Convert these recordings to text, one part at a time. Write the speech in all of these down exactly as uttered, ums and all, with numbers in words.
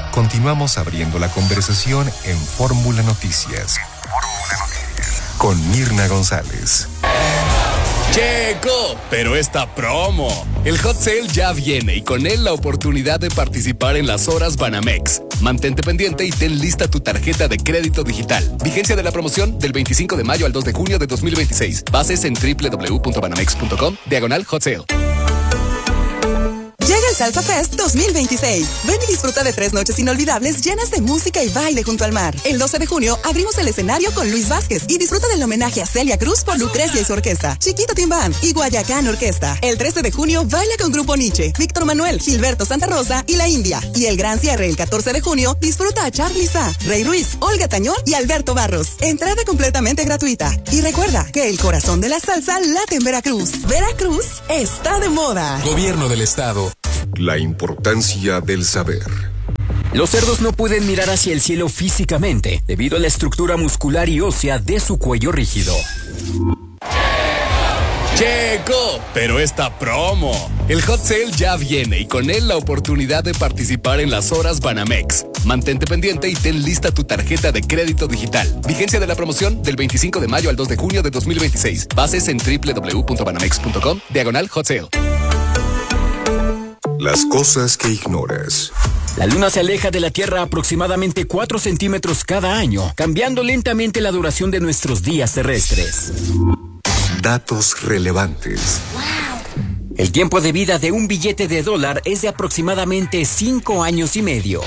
Continuamos abriendo la conversación en Fórmula Noticias. Con Mirna González. Checo, pero esta promo. El hot sale ya viene y con él la oportunidad de participar en las horas Banamex. Mantente pendiente y ten lista tu tarjeta de crédito digital. Vigencia de la promoción del veinticinco de mayo al dos de junio de dos mil veintiséis. Bases en doble u doble u doble u punto banamex punto com, diagonal hot sale. Llega el Salsa Fest dos mil veintiséis. Ven y disfruta de tres noches inolvidables llenas de música y baile junto al mar. El doce de junio abrimos el escenario con Luis Vázquez y disfruta del homenaje a Celia Cruz por Lucrecia y su orquesta, Chiquito Timbán y Guayacán Orquesta. El trece de junio baila con Grupo Nietzsche, Víctor Manuel, Gilberto Santa Rosa y La India. Y el gran cierre el catorce de junio disfruta a Charly Sá, Rey Ruiz, Olga Tañón y Alberto Barros. Entrada completamente gratuita. Y recuerda que el corazón de la salsa late en Veracruz. Veracruz está de moda. Gobierno del Estado. La importancia del saber. Los cerdos no pueden mirar hacia el cielo físicamente debido a la estructura muscular y ósea de su cuello rígido. Checo, pero esta promo. El hot sale ya viene y con él la oportunidad de participar en las horas Banamex. Mantente pendiente y ten lista tu tarjeta de crédito digital. Vigencia de la promoción del veinticinco de mayo al dos de junio de dos mil veintiséis. Bases en doble u doble u doble u punto banamex punto com, diagonal hot sale. Las cosas que ignoras. La Luna se aleja de la Tierra aproximadamente cuatro centímetros cada año, cambiando lentamente la duración de nuestros días terrestres. Datos relevantes. El tiempo de vida de un billete de dólar es de aproximadamente cinco años y medio.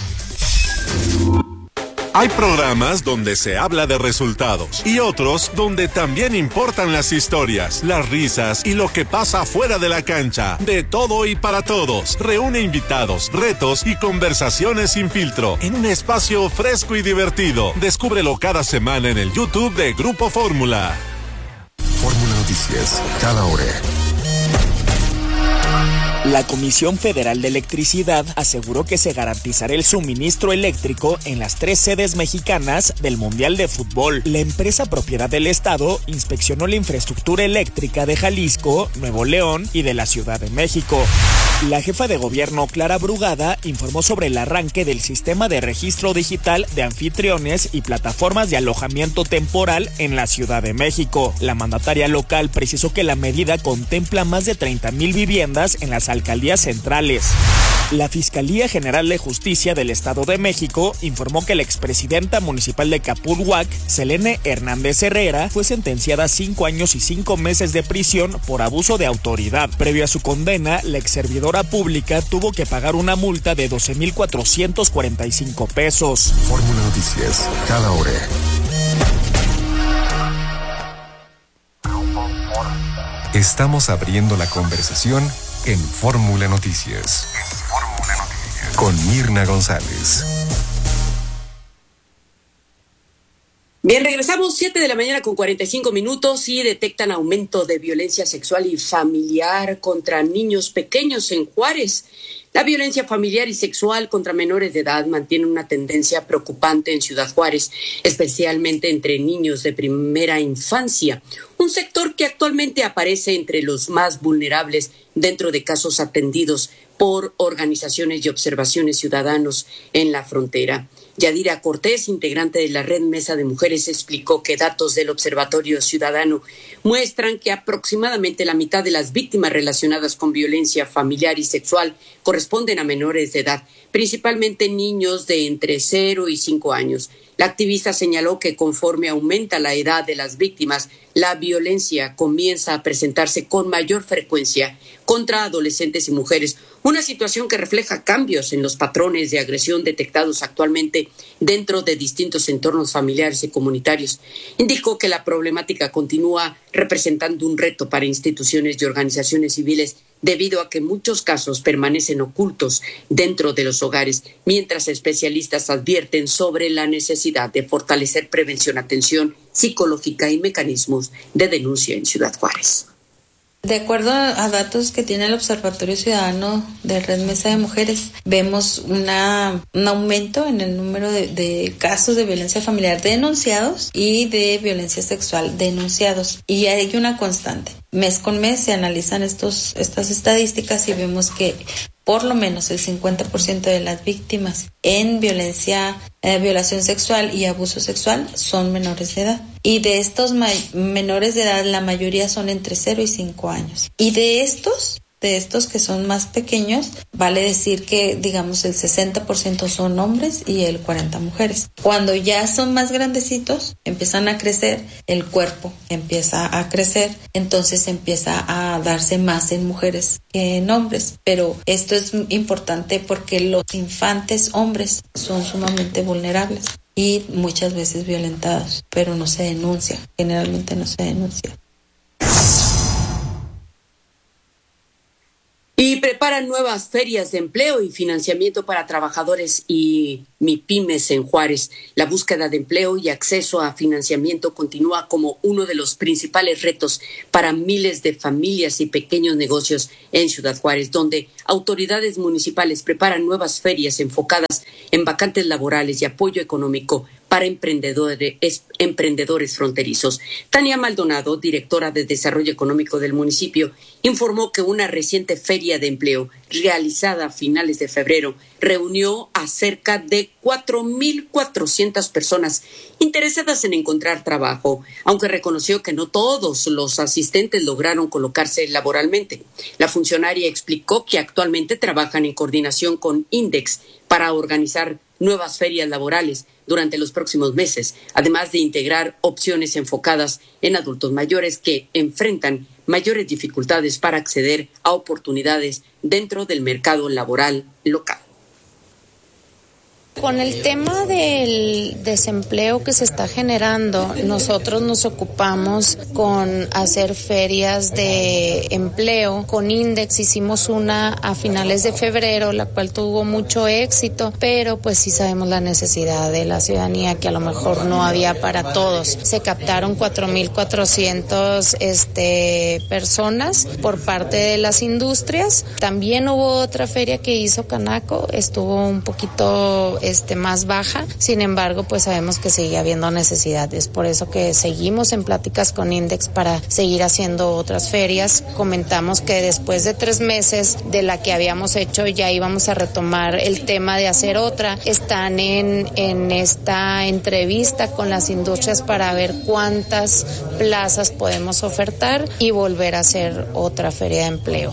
Hay programas donde se habla de resultados y otros donde también importan las historias, las risas y lo que pasa fuera de la cancha. De todo y para todos. Reúne invitados, retos y conversaciones sin filtro en un espacio fresco y divertido. Descúbrelo cada semana en el YouTube de Grupo Fórmula. Fórmula Noticias, cada hora. La Comisión Federal de Electricidad aseguró que se garantizará el suministro eléctrico en las tres sedes mexicanas del Mundial de Fútbol. La empresa propiedad del Estado inspeccionó la infraestructura eléctrica de Jalisco, Nuevo León y de la Ciudad de México. La jefa de gobierno, Clara Brugada, informó sobre el arranque del sistema de registro digital de anfitriones y plataformas de alojamiento temporal en la Ciudad de México. La mandataria local precisó que la medida contempla más de treinta mil viviendas en las alcaldías centrales. La Fiscalía General de Justicia del Estado de México informó que la expresidenta municipal de Capulhuac, Selene Hernández Herrera, fue sentenciada a cinco años y cinco meses de prisión por abuso de autoridad. Previo a su condena, la exservidora pública tuvo que pagar una multa de doce mil cuatrocientos cuarenta y cinco pesos. Fórmula Noticias, cada hora. Estamos abriendo la conversación en Fórmula Noticias. Con Mirna González. Bien, regresamos siete de la mañana con cuarenta y cinco minutos y detectan aumento de violencia sexual y familiar contra niños pequeños en Juárez. La violencia familiar y sexual contra menores de edad mantiene una tendencia preocupante en Ciudad Juárez, especialmente entre niños de primera infancia, un sector que actualmente aparece entre los más vulnerables dentro de casos atendidos por organizaciones y observaciones ciudadanos en la frontera. Yadira Cortés, integrante de la Red Mesa de Mujeres, explicó que datos del Observatorio Ciudadano muestran que aproximadamente la mitad de las víctimas relacionadas con violencia familiar y sexual corresponden a menores de edad, principalmente niños de entre cero y cinco años. La activista señaló que conforme aumenta la edad de las víctimas, la violencia comienza a presentarse con mayor frecuencia contra adolescentes y mujeres, una situación que refleja cambios en los patrones de agresión detectados actualmente dentro de distintos entornos familiares y comunitarios. Indicó que la problemática continúa representando un reto para instituciones y organizaciones civiles debido a que muchos casos permanecen ocultos dentro de los hogares, mientras especialistas advierten sobre la necesidad de fortalecer prevención, atención psicológica y mecanismos de denuncia en Ciudad Juárez. De acuerdo a datos que tiene el Observatorio Ciudadano de Red Mesa de Mujeres, vemos una, un aumento en el número de, de casos de violencia familiar denunciados y de violencia sexual denunciados. Y hay una constante. Mes con mes se analizan estos, estas estadísticas y vemos que por lo menos el cincuenta por ciento de las víctimas en violencia, eh, violación sexual y abuso sexual son menores de edad. Y de estos ma- menores de edad, la mayoría son entre cero y cinco años. Y de estos, de estos que son más pequeños, vale decir que, digamos, el sesenta por ciento son hombres y el cuarenta por ciento mujeres. Cuando ya son más grandecitos, empiezan a crecer, el cuerpo empieza a crecer, entonces empieza a darse más en mujeres que en hombres. Pero esto es importante porque los infantes hombres son sumamente vulnerables y muchas veces violentados, pero no se denuncia, generalmente no se denuncia. Y preparan nuevas ferias de empleo y financiamiento para trabajadores y MIPYMES en Juárez. La búsqueda de empleo y acceso a financiamiento continúa como uno de los principales retos para miles de familias y pequeños negocios en Ciudad Juárez, donde autoridades municipales preparan nuevas ferias enfocadas en vacantes laborales y apoyo económico para emprendedores, emprendedores fronterizos. Tania Maldonado, directora de Desarrollo Económico del municipio, informó que una reciente feria de empleo realizada a finales de febrero reunió a cerca de cuatro mil cuatrocientas personas interesadas en encontrar trabajo, aunque reconoció que no todos los asistentes lograron colocarse laboralmente. La funcionaria explicó que actualmente trabajan en coordinación con INDEX para organizar nuevas ferias laborales durante los próximos meses, además de integrar opciones enfocadas en adultos mayores que enfrentan mayores dificultades para acceder a oportunidades dentro del mercado laboral local. Con el tema del desempleo que se está generando, nosotros nos ocupamos con hacer ferias de empleo. Con INDEX hicimos una a finales de febrero, la cual tuvo mucho éxito, pero pues sí sabemos la necesidad de la ciudadanía, que a lo mejor no había para todos. Se captaron cuatro mil cuatrocientas este, personas por parte de las industrias. También hubo otra feria que hizo Canaco, estuvo un poquito Este, más baja, sin embargo pues sabemos que sigue habiendo necesidades, por eso que seguimos en pláticas con INDEX para seguir haciendo otras ferias. Comentamos que después de tres meses de la que habíamos hecho ya íbamos a retomar el tema de hacer otra. Están en, en esta entrevista con las industrias para ver cuántas plazas podemos ofertar y volver a hacer otra feria de empleo.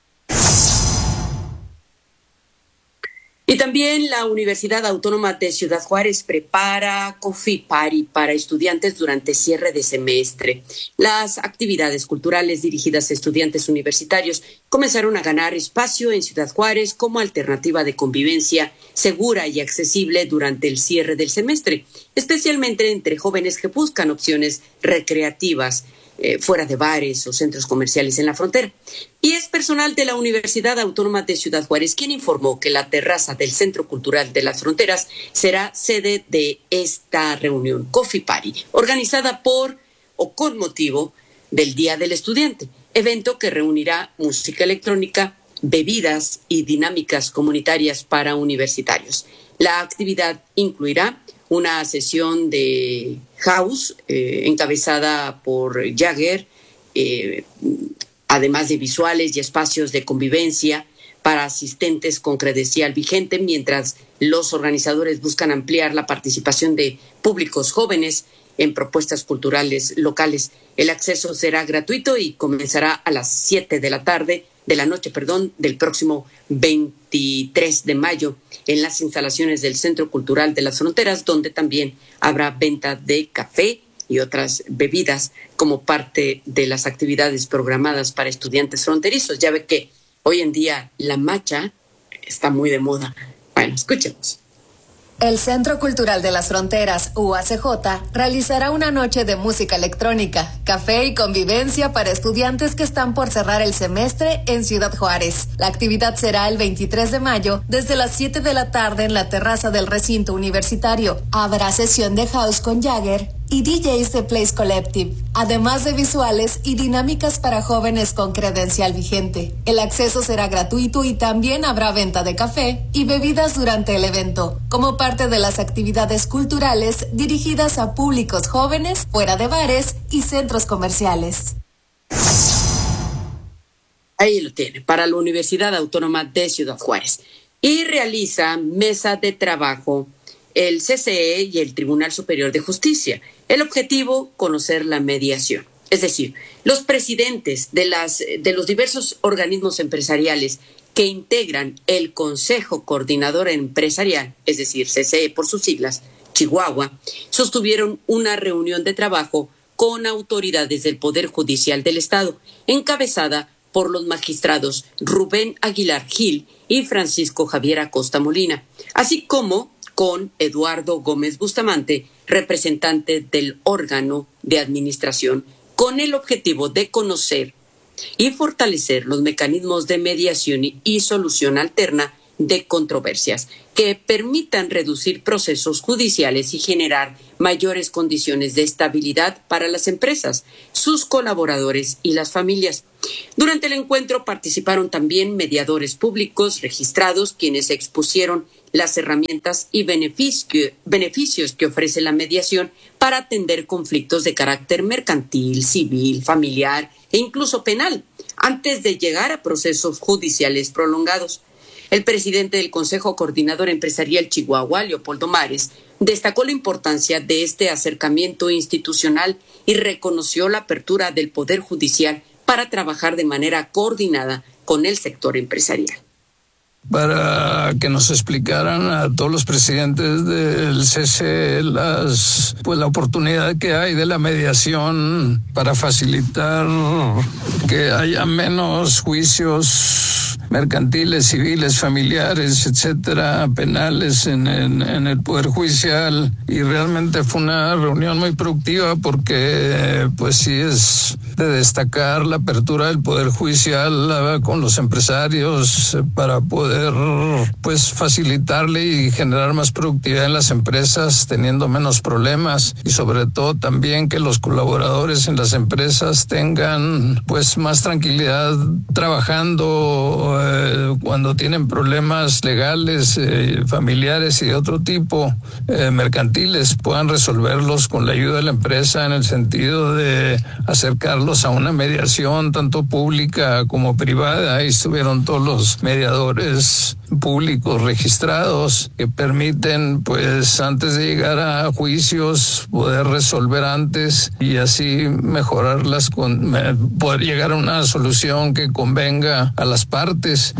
Y también la Universidad Autónoma de Ciudad Juárez prepara Coffee Party para estudiantes durante cierre de semestre. Las actividades culturales dirigidas a estudiantes universitarios comenzaron a ganar espacio en Ciudad Juárez como alternativa de convivencia segura y accesible durante el cierre del semestre, especialmente entre jóvenes que buscan opciones recreativas Eh, fuera de bares o centros comerciales en la frontera. Y es personal de la Universidad Autónoma de Ciudad Juárez quien informó que la terraza del Centro Cultural de las Fronteras será sede de esta reunión Coffee Party, organizada por o con motivo del Día del Estudiante, evento que reunirá música electrónica, bebidas y dinámicas comunitarias para universitarios. La actividad incluirá una sesión de house eh, encabezada por Jagger, eh, además de visuales y espacios de convivencia para asistentes con credencial vigente, mientras los organizadores buscan ampliar la participación de públicos jóvenes en propuestas culturales locales. El acceso será gratuito y comenzará a las siete de la tarde, de la noche, perdón, del próximo veintitrés de mayo en las instalaciones del Centro Cultural de las Fronteras, donde también habrá venta de café y otras bebidas como parte de las actividades programadas para estudiantes fronterizos. Ya ve que hoy en día la matcha está muy de moda. Bueno, escuchemos. El Centro Cultural de las Fronteras, U A C J, realizará una noche de música electrónica, café y convivencia para estudiantes que están por cerrar el semestre en Ciudad Juárez. La actividad será el veintitrés de mayo desde las siete de la tarde en la terraza del recinto universitario. Habrá sesión de house con Jagger y D Js de Place Collective, además de visuales y dinámicas para jóvenes con credencial vigente. El acceso será gratuito y también habrá venta de café y bebidas durante el evento, como parte de las actividades culturales dirigidas a públicos jóvenes fuera de bares y centros comerciales. Ahí lo tiene, para la Universidad Autónoma de Ciudad Juárez. Y realiza mesa de trabajo el C C E y el Tribunal Superior de Justicia. El objetivo, conocer la mediación. Es decir, los presidentes de, las, de los diversos organismos empresariales que integran el Consejo Coordinador Empresarial, es decir, C C E por sus siglas, Chihuahua, sostuvieron una reunión de trabajo con autoridades del Poder Judicial del Estado, encabezada por los magistrados Rubén Aguilar Gil y Francisco Javier Acosta Molina, así como con Eduardo Gómez Bustamante, representante del órgano de administración, con el objetivo de conocer y fortalecer los mecanismos de mediación y solución alterna de controversias que permitan reducir procesos judiciales y generar mayores condiciones de estabilidad para las empresas, sus colaboradores y las familias. Durante el encuentro participaron también mediadores públicos registrados, quienes expusieron las herramientas y beneficio, beneficios que ofrece la mediación para atender conflictos de carácter mercantil, civil, familiar e incluso penal, antes de llegar a procesos judiciales prolongados. El presidente del Consejo Coordinador Empresarial Chihuahua, Leopoldo Mares, destacó la importancia de este acercamiento institucional y reconoció la apertura del Poder Judicial para trabajar de manera coordinada con el sector empresarial. Para que nos explicaran a todos los presidentes del C C E las, pues la oportunidad que hay de la mediación para facilitar que haya menos juicios mercantiles, civiles, familiares, etcétera, penales en, en, en el Poder Judicial. Y realmente fue una reunión muy productiva porque pues sí es de destacar la apertura del Poder Judicial con los empresarios para poder pues facilitarle y generar más productividad en las empresas, teniendo menos problemas, y sobre todo también que los colaboradores en las empresas tengan pues más tranquilidad trabajando eh, cuando tienen problemas legales, eh, familiares y de otro tipo, eh, mercantiles, puedan resolverlos con la ayuda de la empresa, en el sentido de acercarlos a una mediación tanto pública como privada. Ahí estuvieron todos los mediadores públicos registrados que permiten, pues antes de llegar a juicios, poder resolver antes y así mejorar las con, poder llegar a una solución que convenga a las partes.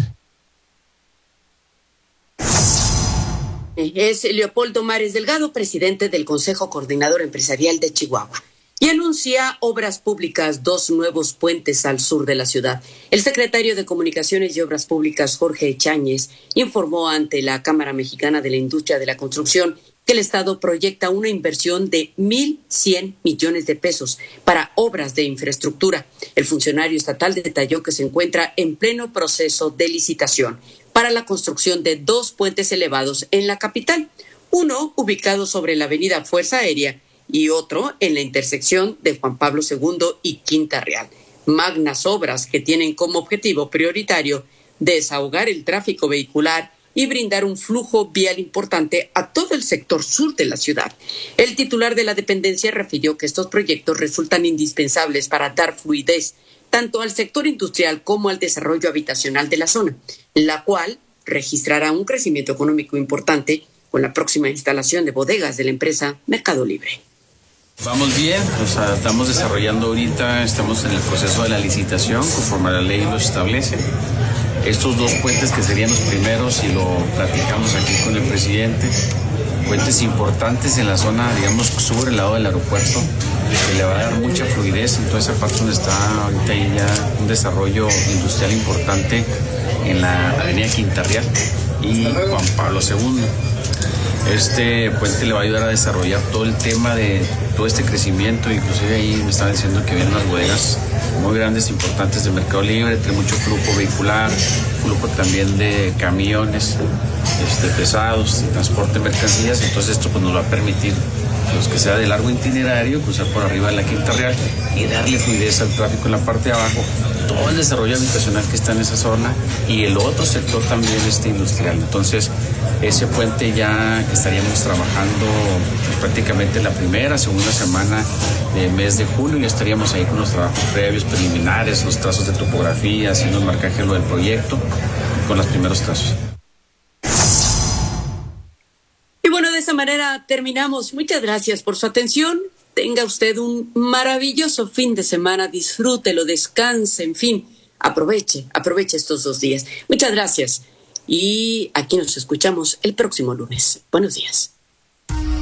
Es Leopoldo Mares Delgado, presidente del Consejo Coordinador Empresarial de Chihuahua. Y anuncia obras públicas, dos nuevos puentes al sur de la ciudad. El secretario de Comunicaciones y Obras Públicas, Jorge Cháñez, informó ante la Cámara Mexicana de la Industria de la Construcción que el Estado proyecta una inversión de mil cien millones de pesos para obras de infraestructura. El funcionario estatal detalló que se encuentra en pleno proceso de licitación para la construcción de dos puentes elevados en la capital, uno ubicado sobre la avenida Fuerza Aérea y otro en la intersección de Juan Pablo segundo y Quinta Real. Magnas obras que tienen como objetivo prioritario desahogar el tráfico vehicular y brindar un flujo vial importante a todo el sector sur de la ciudad. El titular de la dependencia refirió que estos proyectos resultan indispensables para dar fluidez tanto al sector industrial como al desarrollo habitacional de la zona, la cual registrará un crecimiento económico importante con la próxima instalación de bodegas de la empresa Mercado Libre. Vamos bien, o sea, estamos desarrollando ahorita, estamos en el proceso de la licitación, conforme la ley lo establece. Estos dos puentes que serían los primeros, y lo platicamos aquí con el presidente, puentes importantes en la zona, digamos, sur, el lado del aeropuerto, que le va a dar mucha fluidez en toda esa parte donde está ahorita ahí ya un desarrollo industrial importante en la avenida Quinta Real y Juan Pablo segundo. Este puente le va a ayudar a desarrollar todo el tema de todo este crecimiento. Inclusive ahí me estaban diciendo que vienen unas bodegas muy grandes, importantes de Mercado Libre, tiene mucho flujo vehicular, flujo también de camiones este, pesados, de transporte de mercancías. Entonces esto pues nos va a permitir los que sea de largo itinerario, cruzar por arriba de la Quinta Real y darle fluidez al tráfico en la parte de abajo, todo el desarrollo habitacional que está en esa zona y el otro sector también este industrial. Entonces, ese puente ya estaríamos trabajando pues, prácticamente la primera, segunda semana del mes de julio, y estaríamos ahí con los trabajos previos, preliminares, los trazos de topografía, haciendo el marcaje lo del proyecto, con los primeros trazos. Y bueno, de esa manera terminamos. Muchas gracias por su atención. Tenga usted un maravilloso fin de semana, disfrútelo, descanse, en fin, aproveche, aproveche estos dos días. Muchas gracias. Y aquí nos escuchamos el próximo lunes. Buenos días.